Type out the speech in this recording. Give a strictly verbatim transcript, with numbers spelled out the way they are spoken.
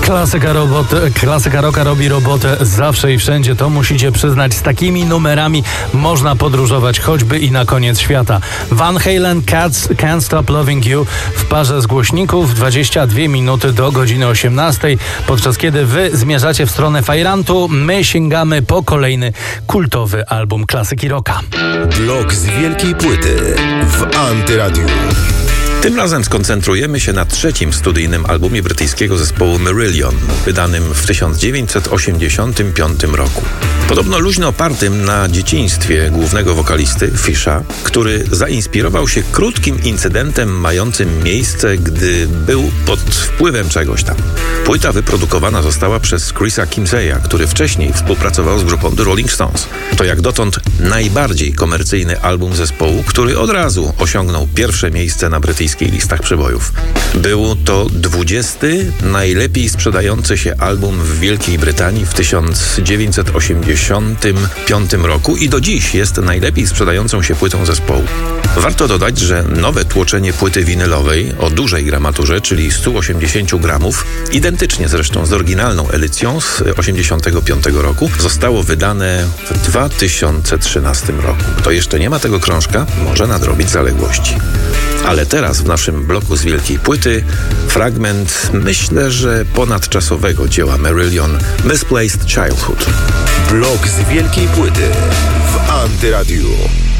Klasyka, robot, klasyka rocka robi robotę zawsze i wszędzie, to musicie przyznać. Z takimi numerami można podróżować choćby i na koniec świata. Van Halen, Cats, Can't Stop Loving You w parze z głośników, dwadzieścia dwie minuty do godziny osiemnastej. Podczas kiedy wy zmierzacie w stronę fajrantu, my sięgamy po kolejny kultowy album klasyki rocka. Blok z wielkiej płyty w Antyradiu. Tym razem skoncentrujemy się na trzecim studyjnym albumie brytyjskiego zespołu Marillion, wydanym w tysiąc dziewięćset osiemdziesiątym piątym roku. Podobno luźno opartym na dzieciństwie głównego wokalisty, Fisha, który zainspirował się krótkim incydentem mającym miejsce, gdy był pod wpływem czegoś tam. Płyta wyprodukowana została przez Chrisa Kimseya, który wcześniej współpracował z grupą The Rolling Stones. To jak dotąd najbardziej komercyjny album zespołu, który od razu osiągnął pierwsze miejsce na brytyjskich listach przebojów. Był to dwudziesty najlepiej sprzedający się album w Wielkiej Brytanii w tysiąc dziewięćset osiemdziesiątym piątym roku i do dziś jest najlepiej sprzedającą się płytą zespołu. Warto dodać, że nowe tłoczenie płyty winylowej o dużej gramaturze, czyli sto osiemdziesiąt gramów, identycznie zresztą z oryginalną edycją z osiemdziesiątego piątego roku, zostało wydane w dwa tysiące trzynastym roku. Kto jeszcze nie ma tego krążka, może nadrobić zaległości. Ale teraz w naszym bloku z wielkiej płyty fragment, myślę, że ponadczasowego dzieła Marillion, Misplaced Childhood. Blok z wielkiej płyty w Antyradiu.